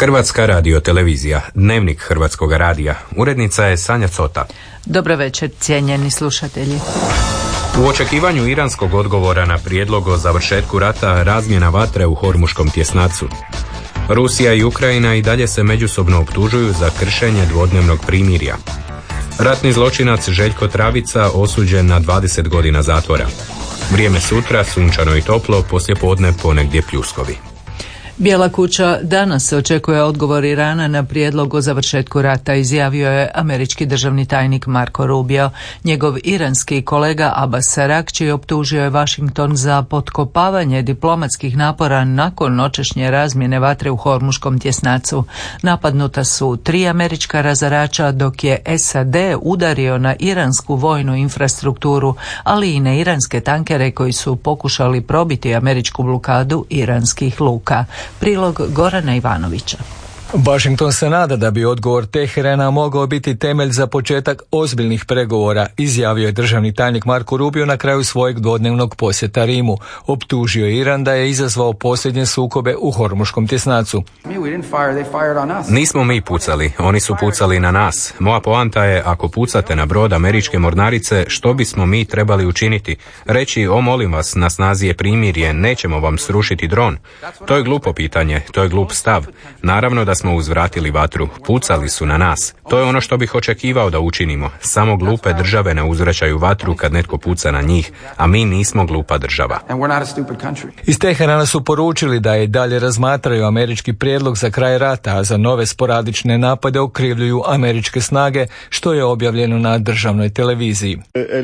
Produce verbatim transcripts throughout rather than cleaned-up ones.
Hrvatska radiotelevizija, Dnevnik Hrvatskog radija. Urednica je Sanja Cota. Dobro večer, cijenjeni slušatelji. U očekivanju iranskog odgovora na prijedlog o završetku rata, razmjena vatre u Hormuškom tjesnacu. Rusija i Ukrajina i dalje se međusobno optužuju za kršenje dvodnevnog primirja. Ratni zločinac Željko Travica osuđen na dvadeset godina zatvora. Vrijeme sutra, sunčano i toplo, poslijepodne ponegdje pljuskovi. Bijela kuća danas se očekuje odgovor Irana na prijedlog o završetku rata, izjavio je američki državni tajnik Marco Rubio. Njegov iranski kolega Abbas Araqči optužio je Washington za potkopavanje diplomatskih napora nakon noćešnje razmjene vatre u Hormuškom tjesnacu. Napadnuta su tri američka razarača, dok je S A D udario na iransku vojnu infrastrukturu, ali i na iranske tankere koji su pokušali probiti američku blokadu iranskih luka. Prilog Gorana Ivanovića. Washington se nada da bi odgovor Teherana mogao biti temelj za početak ozbiljnih pregovora, izjavio je državni tajnik Marco Rubio na kraju svojeg dvodnevnog posjeta Rimu. Optužio je Iran da je izazvao posljednje sukobe u Hormuškom tjesnacu. Nismo mi pucali, oni su pucali na nas. Moja poanta je, ako pucate na brod američke mornarice, što bismo mi trebali učiniti? Reći, o molim vas, na snazi je primirje, nećemo vam srušiti dron. To je glupo pitanje, to je glup stav. Naravno da smo uzvratili vatru, pucali su na nas. To je ono što bih očekivao da učinimo. Samo glupe države ne uzvraćaju vatru kad netko puca na njih, a mi nismo glupa država. Iz Teherana su poručili da je dalje razmatraju američki prijedlog za kraj rata, a za nove sporadične napade okrivljuju američke snage, što je objavljeno na državnoj televiziji.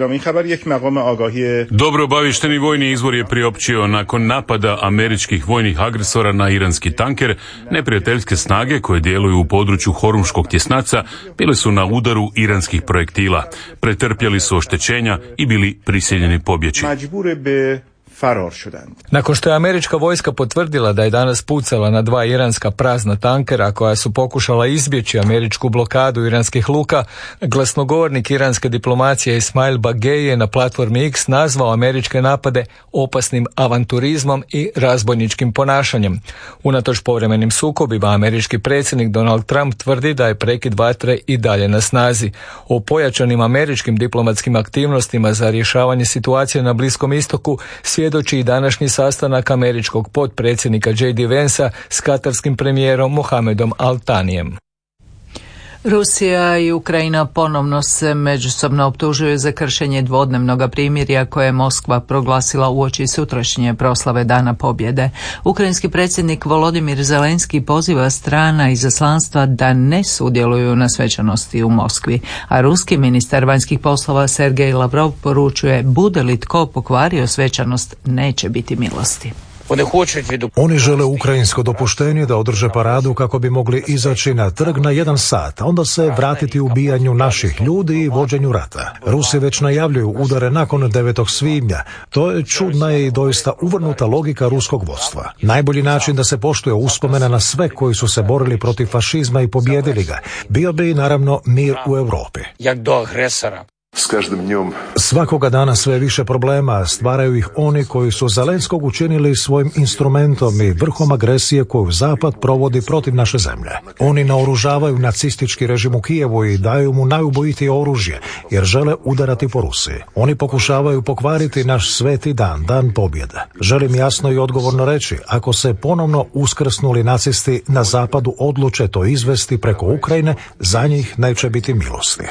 Dobro obaviješteni vojni izvor je priopćio, nakon napada američkih vojnih agresora na iranski tanker, neprijateljske snage koje djeluju u području Hormuškog tjesnaca bile su na udaru iranskih projektila, pretrpjeli su oštećenja i bili prisiljeni pobjeći. Nakon što je američka vojska potvrdila da je danas pucala na dva iranska prazna tankera koja su pokušala izbjeći američku blokadu iranskih luka, glasnogovornik iranske diplomacije Ismail Bagej je na platformi X nazvao američke napade opasnim avanturizmom i razbojničkim ponašanjem. Unatoč povremenim sukobima, američki predsjednik Donald Trump tvrdi da je prekid vatre i dalje na snazi. O pojačanim američkim diplomatskim aktivnostima za rješavanje situacije na Bliskom istoku svjedoči i današnji sastanak američkog potpredsjednika J D Vansa s katarskim premijerom Mohamedom Al-Thanijem. Rusija i Ukrajina ponovno se međusobno optužuju za kršenje dvodnevnog primirja koje je Moskva proglasila uoči sutrašnje proslave Dana pobjede. Ukrajinski predsjednik Volodimir Zelenski poziva strana izaslanstva da ne sudjeluju na svečanosti u Moskvi, a ruski ministar vanjskih poslova Sergej Lavrov poručuje, bude li tko pokvario svečanost, neće biti milosti. Oni žele ukrajinsko dopuštenje da održe paradu kako bi mogli izaći na trg na jedan sat, a onda se vratiti ubijanju naših ljudi i vođenju rata. Rusi već najavljuju udare nakon devetog svibnja. To je čudna i doista uvrnuta logika ruskog vodstva. Najbolji način da se poštuje uspomena na sve koji su se borili protiv fašizma i pobijedili ga bio bi naravno mir u Europi. Svakoga dana sve više problema stvaraju ih oni koji su Zelenskog učinili svojim instrumentom i vrhom agresije koju Zapad provodi protiv naše zemlje. Oni naoružavaju nacistički režim u Kijevu i daju mu najubojitije oružje jer žele udarati po Rusiji. Oni pokušavaju pokvariti naš sveti dan, dan pobjede. Želim jasno i odgovorno reći, ako se ponovno uskrsnuli nacisti na Zapadu odluče to izvesti preko Ukrajine, za njih neće biti milosti.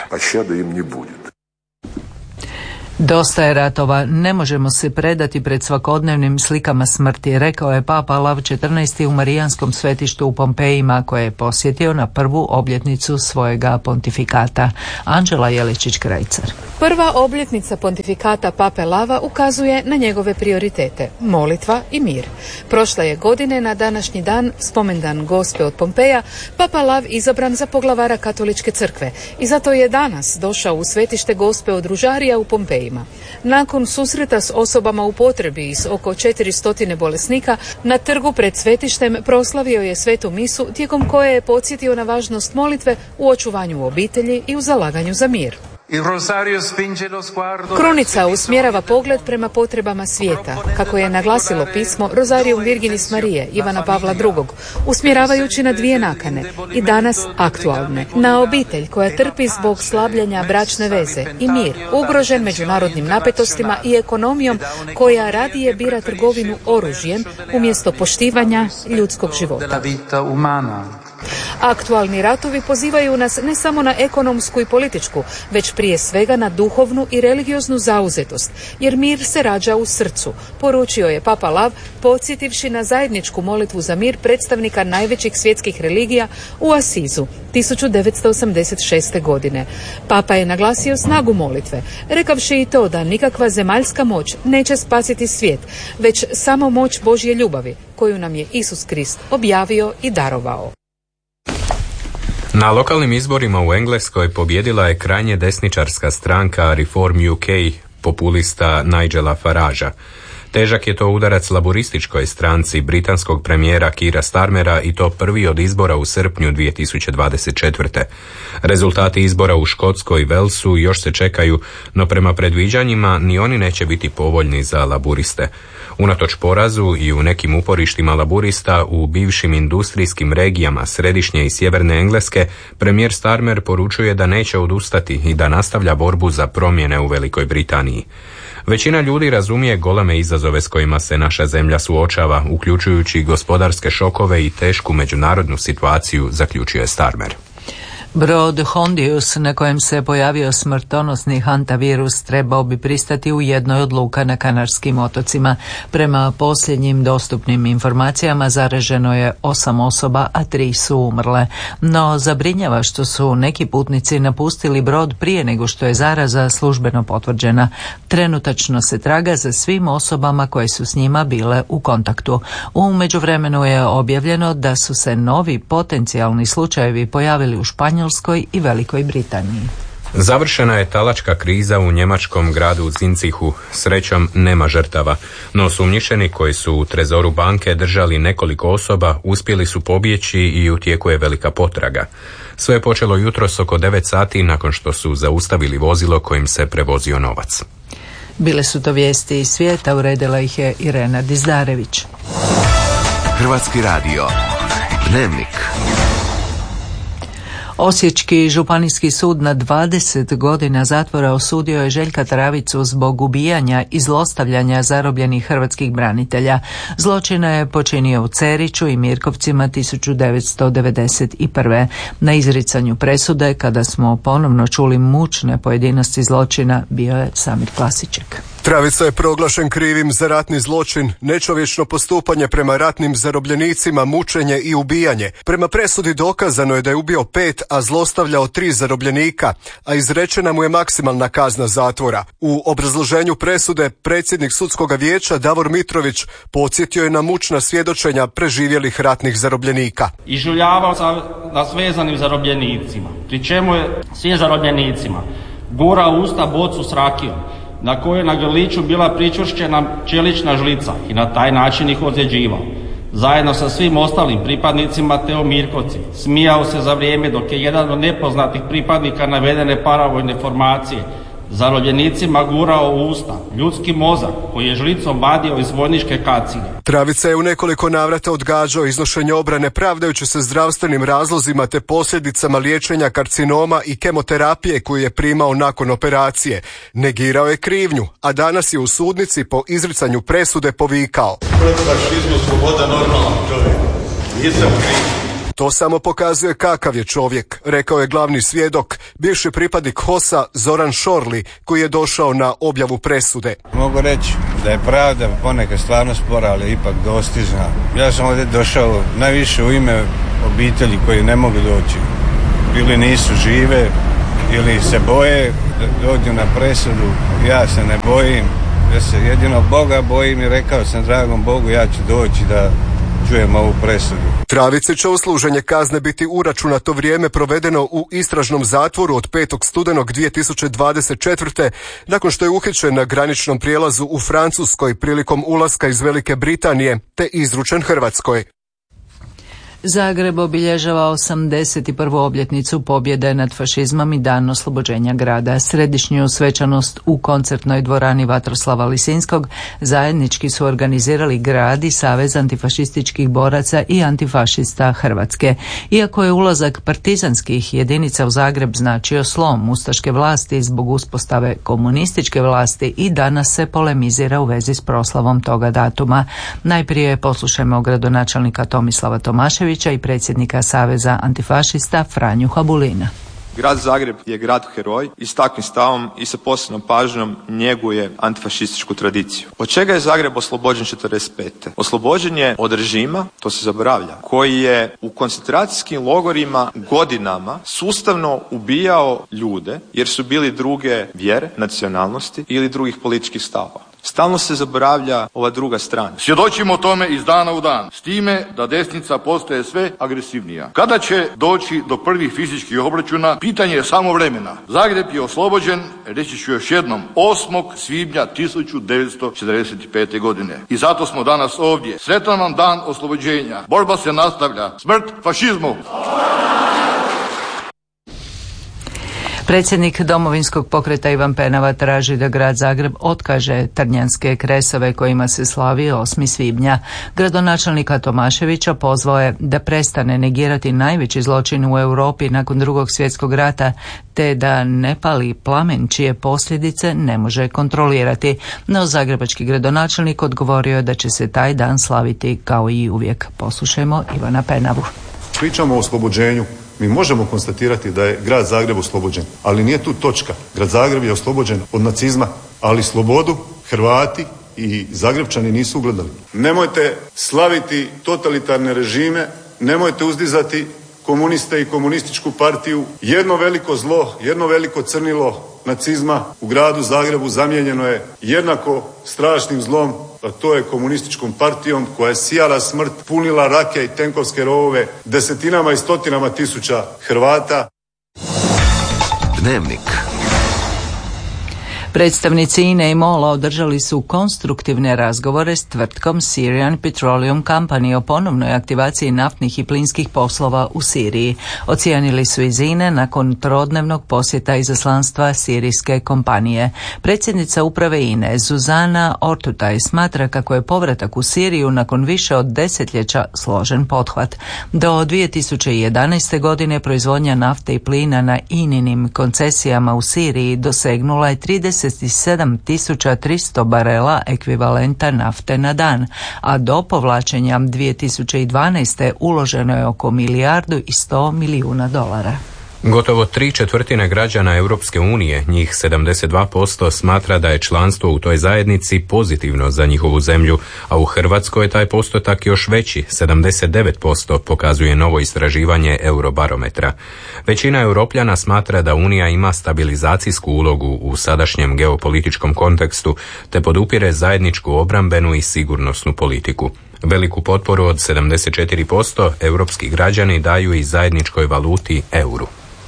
Dosta je ratova, ne možemo se predati pred svakodnevnim slikama smrti, rekao je Papa Lav četrnaesti u Marijanskom svetištu u Pompejima, koje je posjetio na prvu obljetnicu svojega pontifikata. Anđela Jeličić-Krajcar. Prva obljetnica pontifikata Pape Lava ukazuje na njegove prioritete, molitva i mir. Prošle je godine na današnji dan, spomendan Gospe od Pompeja, Papa Lav izabran za poglavara Katoličke crkve i zato je danas došao u svetište Gospe od Ružarija u Pompeji. Nakon susreta s osobama u potrebi i s oko četiristo bolesnika, na trgu pred svetištem proslavio je svetu misu tijekom koje je podsjetio na važnost molitve u očuvanju obitelji i u zalaganju za mir. Krunica usmjerava pogled prema potrebama svijeta, kako je naglasilo pismo Rosarium Virginis Marije Ivana Pavla drugog, usmjeravajući na dvije nakane i danas aktualne. Na obitelj koja trpi zbog slabljenja bračne veze i mir, ugrožen međunarodnim napetostima i ekonomijom koja radije bira trgovinu oružjem umjesto poštivanja ljudskog života. Aktualni ratovi pozivaju nas ne samo na ekonomsku i političku, već prije svega na duhovnu i religioznu zauzetost, jer mir se rađa u srcu, poručio je Papa Lav, podsjetivši na zajedničku molitvu za mir predstavnika najvećih svjetskih religija u Asizu tisuću devetsto osamdeset šeste. godine. Papa je naglasio snagu molitve, rekavši i to da nikakva zemaljska moć neće spasiti svijet, već samo moć Božje ljubavi, koju nam je Isus Krist objavio i darovao. Na lokalnim izborima u Engleskoj pobjedila je krajnje desničarska stranka Reform U K populista Nigela Faragea. Težak je to udarac laborističkoj stranci britanskog premijera Keira Starmera i to prvi od izbora u srpnju dvije tisuće dvadeset četvrte. Rezultati izbora u Škotskoj i Walesu još se čekaju, no prema predviđanjima ni oni neće biti povoljni za laburiste. Unatoč porazu i u nekim uporištima laburista u bivšim industrijskim regijama središnje i sjeverne Engleske, premijer Starmer poručuje da neće odustati i da nastavlja borbu za promjene u Velikoj Britaniji. Većina ljudi razumije goleme izazove s kojima se naša zemlja suočava, uključujući gospodarske šokove i tešku međunarodnu situaciju, zaključuje Starmer. Brod Hondius na kojem se pojavio smrtonosni hantavirus trebao bi pristati u jednoj od luka na Kanarskim otocima. Prema posljednjim dostupnim informacijama zaraženo je osam osoba, a tri su umrle. No zabrinjava što su neki putnici napustili brod prije nego što je zaraza službeno potvrđena. Trenutačno se traga za svim osobama koje su s njima bile u kontaktu. U međuvremenu je objavljeno da su se novi potencijalni slučajevi pojavili u Španjolskoj i Velikoj Britaniji. Završena je talačka kriza u njemačkom gradu Zinzihu. Srećom nema žrtava, no osumnjičeni koji su u trezoru banke držali nekoliko osoba uspjeli su pobjeći i u tijeku je velika potraga. Sve je počelo jutros oko devet sati nakon što su zaustavili vozilo kojim se prevozio novac. Bile su to vijesti iz svijeta, uredila ih je Irena Dizdarević. Hrvatski radio. Dnevnik. Osječki županijski sud na dvadeset godina zatvora osudio je Željka Travicu zbog ubijanja i zlostavljanja zarobljenih hrvatskih branitelja. Zločine je počinio u Ceriću i Mirkovcima tisuću devetsto devedeset prve. Na izricanju presude, kada smo ponovno čuli mučne pojedinosti zločina, bio je Samir Klasiček. Travica je proglašen krivim za ratni zločin, nečovječno postupanje prema ratnim zarobljenicima, mučenje i ubijanje. Prema presudi dokazano je da je ubio pet, a zlostavljao tri zarobljenika, a izrečena mu je maksimalna kazna zatvora. U obrazloženju presude predsjednik sudskog vijeća Davor Mitrović podsjetio je na mučna svjedočenja preživjelih ratnih zarobljenika. Ižuljavao sam nas vezanim zarobljenicima, pri čemu je svim zarobljenicima gurao u usta bocu s rakijom, na kojoj na grliću bila pričvršćena čelična žlica i na taj način ih ozljeđivao. Zajedno sa svim ostalim pripadnicima te u Mirkovci smijao se za vrijeme dok je jedan od nepoznatih pripadnika navedene paravojne formacije zarobljenicima gurao u usta ljudski mozak koji je žlicom vadio iz vojničke kacige. Travica je u nekoliko navrata odgađao iznošenje obrane pravdajući se zdravstvenim razlozima te posljedicama liječenja karcinoma i kemoterapije koju je primao nakon operacije. Negirao je krivnju, a danas je u sudnici po izricanju presude povikao: "Protiv fašizmu sloboda normalan čovjek. Nisam kriv." To samo pokazuje kakav je čovjek, rekao je glavni svjedok, bivši pripadnik H O S-a Zoran Šorli, koji je došao na objavu presude. Mogu reći da je pravda ponekad stvarno spora, ali ipak dostižna. Ja sam ovdje došao najviše u ime obitelji koji ne mogu doći. Ili nisu žive, ili se boje da dođu na presudu. Ja se ne bojim, ja se jedino Boga bojim i rekao sam dragom Bogu ja ću doći da čujem ovu presudu. Travici će u služenje kazne biti uračunato vrijeme provedeno u istražnom zatvoru od petog studenog dvije tisuće dvadeset četvrte. nakon što je uhićen na graničnom prijelazu u Francuskoj prilikom ulaska iz Velike Britanije te izručen Hrvatskoj. Zagreb obilježava osamdeset prvu obljetnicu pobjede nad fašizmom i dan oslobođenja grada. Središnju svečanost u koncertnoj dvorani Vatroslava Lisinskog zajednički su organizirali grad i Savez antifašističkih boraca i antifašista Hrvatske. Iako je ulazak partizanskih jedinica u Zagreb značio slom ustaške vlasti zbog uspostave komunističke vlasti, i danas se polemizira u vezi s proslavom toga datuma. Najprije poslušajmo gradonačelnika Tomislava Tomaševića i predsjednika Saveza antifašista Franju Habulina. Grad Zagreb je grad heroj i s takvim stavom i sa posebnom pažnjom njeguje antifašističku tradiciju. Od čega je Zagreb oslobođen četrdeset pete? Oslobođen je od režima, to se zaboravlja, koji je u koncentracijskim logorima godinama sustavno ubijao ljude jer su bili druge vjere, nacionalnosti ili drugih političkih stavova. Stalno se zaboravlja ova druga strana. Svjedočimo tome iz dana u dan, s time da desnica postaje sve agresivnija. Kada će doći do prvih fizičkih obračuna, pitanje je samo vremena. Zagreb je oslobođen, reći ću još jednom, osmog svibnja tisuću devetsto četrdeset pete. godine. I zato smo danas ovdje. Sretan vam dan oslobođenja. Borba se nastavlja. Smrt fašizmu! Predsjednik Domovinskog pokreta Ivan Penava traži da grad Zagreb otkaže trnjanske kresove kojima se slavi osmi svibnja. Gradonačelnika Tomaševića pozvao je da prestane negirati najveći zločin u Europi nakon Drugog svjetskog rata, te da ne pali plamen čije posljedice ne može kontrolirati. No zagrebački gradonačelnik odgovorio je da će se taj dan slaviti kao i uvijek. Poslušajmo Ivana Penavu. Pričamo o oslobođenju. Mi možemo konstatirati da je grad Zagreb oslobođen, ali nije tu točka. Grad Zagreb je oslobođen od nacizma, ali slobodu Hrvati i Zagrebčani nisu ugledali. Nemojte slaviti totalitarne režime, nemojte uzdizati komuniste i komunističku partiju. Jedno veliko zlo, jedno veliko crnilo nacizma u gradu Zagrebu zamijenjeno je jednako strašnim zlom, a to je komunističkom partijom koja je sijala smrt, punila rake i tenkovske rovove desetinama i stotinama tisuća Hrvata. Dnevnik. Predstavnici I N E i MOL-a održali su konstruktivne razgovore s tvrtkom Syrian Petroleum Company o ponovnoj aktivaciji naftnih i plinskih poslova u Siriji. Ocijenili su iz I N E nakon trodnevnog posjeta izaslanstva sirijske kompanije. Predsjednica uprave I N E Zuzana Ortutaj smatra kako je povratak u Siriju nakon više od desetljeća složen pothvat. Do dvije tisuće jedanaeste. godine proizvodnja nafte i plina na I N I-nim koncesijama u Siriji dosegnula je trideset sedam tisuća tristo barela ekvivalenta nafte na dan, a do povlačenja dvije tisuće dvanaeste. uloženo je oko milijardu i sto milijuna dolara. Gotovo tri četvrtine građana Europske unije, njih sedamdeset dva posto, smatra da je članstvo u toj zajednici pozitivno za njihovu zemlju, a u Hrvatskoj je taj postotak još veći, sedamdeset devet posto, pokazuje novo istraživanje Eurobarometra. Većina Europljana smatra da Unija ima stabilizacijsku ulogu u sadašnjem geopolitičkom kontekstu, te podupire zajedničku obrambenu i sigurnosnu politiku. Veliku potporu od sedamdeset četiri posto europski građani daju i zajedničkoj valuti euru.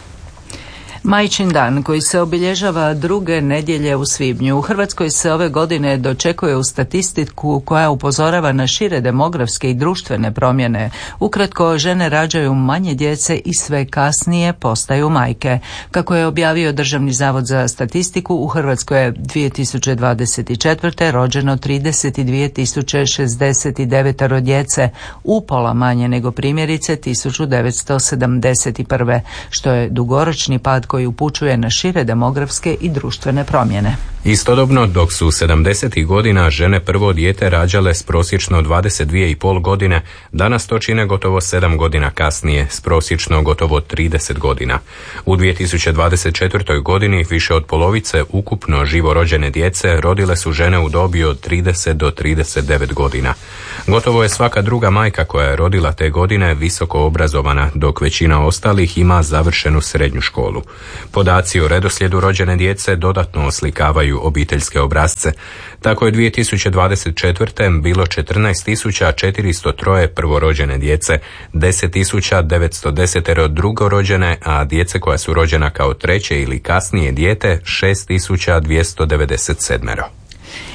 Majčin dan, koji se obilježava druge nedjelje u svibnju, u Hrvatskoj se ove godine dočekuje u statistiku koja upozorava na šire demografske i društvene promjene. Ukratko, žene rađaju manje djece i sve kasnije postaju majke. Kako je objavio Državni zavod za statistiku, u Hrvatskoj je dvije tisuće dvadeset četvrte. rođeno trideset dvije tisuće šezdeset devet djece, upola manje nego primjerice tisuću devetsto sedamdeset prve. što je dugoročni pad koji upućuje na šire demografske i društvene promjene. Istodobno, dok su sedamdesetih godina žene prvo dijete rađale s prosječno dvadeset dvije i pol godine, danas to čine gotovo sedam godina kasnije, s prosječno gotovo trideset godina. U dvije tisuće dvadeset četvrtoj. godini više od polovice ukupno živorođene djece rodile su žene u dobi od trideset do trideset devet godina. Gotovo je svaka druga majka koja je rodila te godine visoko obrazovana, dok većina ostalih ima završenu srednju školu. Podaci o redoslijedu rođene djece dodatno oslikavaju obiteljske obrasce. Tako je dvije tisuće dvadeset četvrte. bilo četrnaest tisuća četiristo tri prvorođene djece, deset tisuća devetsto deset drugorođene, a djece koja su rođena kao treće ili kasnije dijete šest tisuća dvjesto devedeset sedam.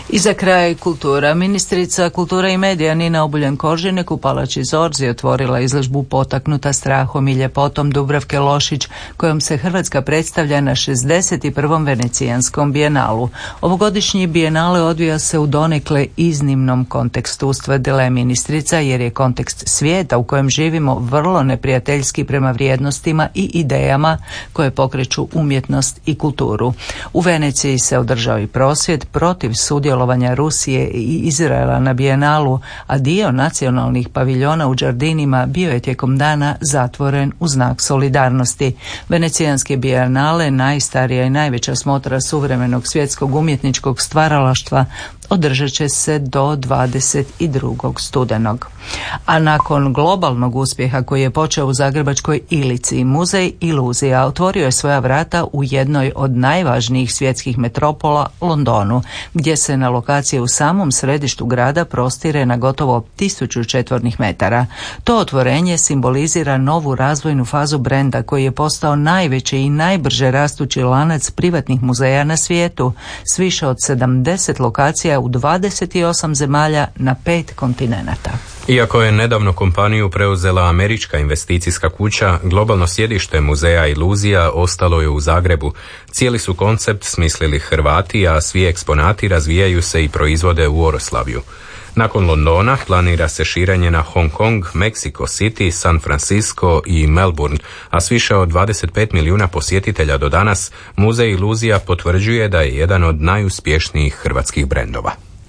I za kraj kultura. Ministrica kulture i medija Nina Obuljen-Koržinek u Palači Zorzi otvorila izložbu potaknuta strahom i ljepotom Dubravke Lošić, kojom se Hrvatska predstavlja na šezdeset prvom Venecijanskom bijenalu. Ovogodišnji bijenale odvija se u donekle iznimnom kontekstu, ustvrdila je ministrica, jer je kontekst svijeta u kojem živimo vrlo neprijateljski prema vrijednostima i idejama koje pokreću umjetnost i kulturu. U Veneciji se održao i prosvjed protiv sudjelovanja Rusije i Izraela na bijenalu, a dio nacionalnih paviljona u Đardinima bio je tijekom dana zatvoren u znak solidarnosti. Venecijanske bijenale, najstarija i najveća smotra suvremenog svjetskog umjetničkog stvaralaštva, održat će se do dvadeset drugog studenog. A nakon globalnog uspjeha koji je počeo u zagrebačkoj Ilici, muzej Iluzija otvorio je svoja vrata u jednoj od najvažnijih svjetskih metropola, Londonu, gdje se na lokaciji u samom središtu grada prostire na gotovo tisuću četvornih metara. To otvorenje simbolizira novu razvojnu fazu brenda koji je postao najveći i najbrže rastući lanac privatnih muzeja na svijetu, s više od sedamdeset lokacija u dvadeset osam zemalja na pet kontinenata. Iako je nedavno kompaniju preuzela američka investicijska kuća, globalno sjedište muzeja Iluzija ostalo je u Zagrebu. Cijeli su koncept smislili Hrvati, a svi eksponati razvijaju se i proizvode u Oroslavju. Nakon Londona planira se širenje na Hong Kong, Mexico City, San Francisco i Melbourne, a s više od dvadeset pet milijuna posjetitelja do danas, muzej Iluzija potvrđuje da je jedan od najuspješnijih hrvatskih brendova.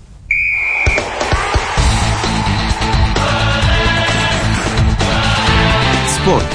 Sport.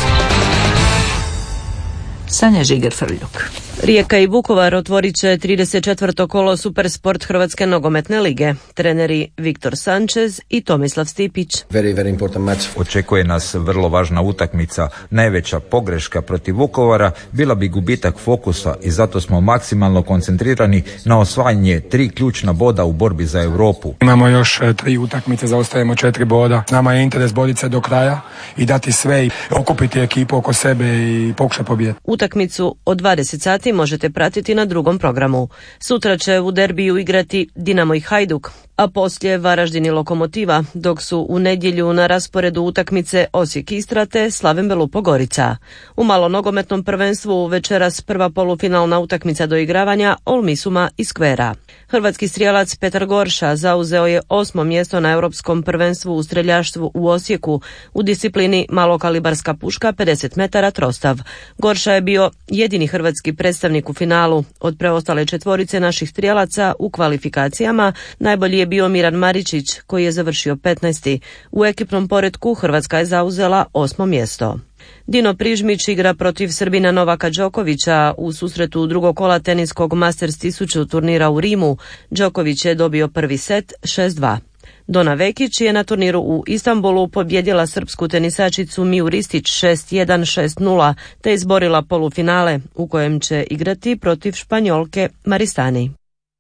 Sanja Žiger-Frljuk. Rijeka i Vukovar otvorit će trideset četvrto kolo Supersport Hrvatske nogometne lige. Treneri Viktor Sanchez i Tomislav Stipić. Very, very important match. Očekuje nas vrlo važna utakmica. Najveća pogreška protiv Vukovara bila bi gubitak fokusa i zato smo maksimalno koncentrirani na osvajanje tri ključna boda u borbi za Europu. Imamo još tri utakmice, zaostajemo četiri boda. Nama je interes boriti se do kraja i dati sve i okupiti ekipu oko sebe i pokušati pobijediti. Utakmicu od dvadeset sati možete pratiti na drugom programu. Sutra će u derbiju igrati Dinamo i Hajduk, a poslije Varaždin i Lokomotiva, dok su u nedjelju na rasporedu utakmice Osijek Istra te Slaven Belupo Gorica. U malonogometnom prvenstvu večeras prva polufinalna utakmica doigravanja Olmisuma i Skvera. Hrvatski strijelac Petar Gorša zauzeo je osmo mjesto na europskom prvenstvu u streljaštvu u Osijeku u disciplini malokalibarska puška pedeset metara trostav. Gorša je bio jedini hrvatski predstavnik u finalu. Od preostale četvorice naših strijelaca u kvalifikacijama najbolji je bio Miran Maričić koji je završio petnaesti. U ekipnom poretku Hrvatska je zauzela osmo mjesto. Dino Prižmić igra protiv Srbina Novaka Đokovića u susretu drugog kola teniskog Masters tisuću turnira u Rimu. Đoković je dobio prvi set šest dva. Dona Vekić je na turniru u Istanbulu pobjedila srpsku tenisačicu Miju Ristić šest jedan šest nula te izborila polufinale u kojem će igrati protiv Španjolke Maristani.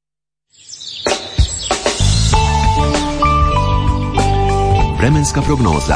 Vremenska prognoza.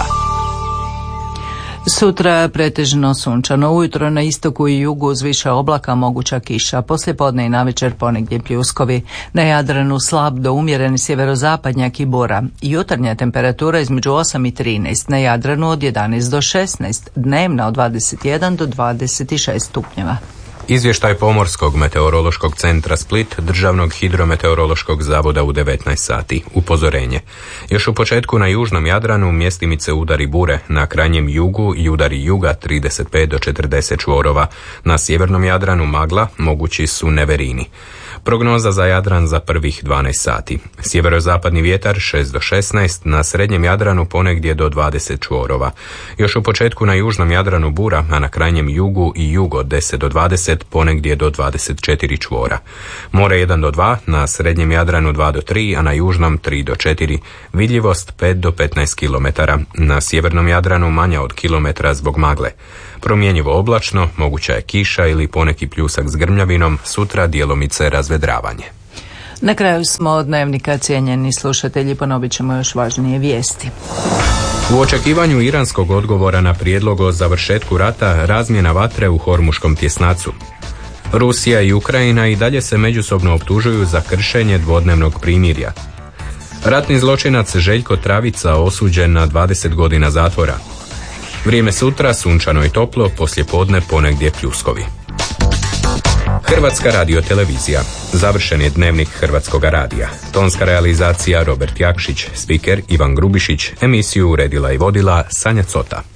Sutra pretežno sunčano, ujutro na istoku i jugu uz više oblaka moguća kiša, poslijepodne i navečer ponegdje pljuskovi. Na Jadranu slab do umjereni sjeverozapadnjak i bura. Jutarnja temperatura između osam i trinaest, na Jadranu od jedanaest do šesnaest, dnevna od dvadeset jedan do dvadeset šest stupnjeva. Izvještaj Pomorskog meteorološkog centra Split, Državnog hidrometeorološkog zavoda u devetnaest sati. Upozorenje. Još u početku na južnom Jadranu mjestimice udari bure, na krajnjem jugu i udari juga trideset pet do četrdeset čvorova. Na sjevernom Jadranu magla, mogući su neverini. Prognoza za Jadran za prvih dvanaest sati. Sjeverozapadni vjetar šest do šesnaest, na srednjem Jadranu ponegdje do dvadeset čvorova. Još u početku na južnom Jadranu bura, a na krajnjem jugu i jugo deset do dvadeset, ponegdje do dvadeset četiri čvora. More jedan do dva, na srednjem Jadranu dva do tri, a na južnom tri do četiri. Vidljivost pet do petnaest kilometara. Na sjevernom Jadranu manja od kilometra zbog magle. Promjenjivo oblačno, moguća je kiša ili poneki pljusak s grmljavinom, sutra djelomice razvedravanje. Na kraju smo od dnevnika, cijenjeni slušatelji, ponovit ćemo još važnije vijesti. U očekivanju iranskog odgovora na prijedlog o završetku rata, razmjena vatre u Hormuškom tjesnacu. Rusija i Ukrajina i dalje se međusobno optužuju za kršenje dvodnevnog primirja. Ratni zločinac Željko Travica osuđen na dvadeset godina zatvora. Vrijeme sutra sunčano i toplo, poslijepodne ponegdje pljuskovi. Hrvatska radiotelevizija. Završen je dnevnik Hrvatskoga radija. Tonska realizacija Robert Jakšić, spiker Ivan Grubišić, emisiju uredila i vodila Sanja Cota.